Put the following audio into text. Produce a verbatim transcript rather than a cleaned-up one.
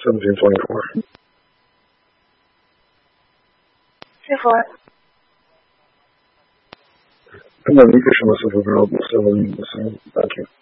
seventeen twenty-four. Two four. And then nutrition list is available, so we'll use the same. Thank you.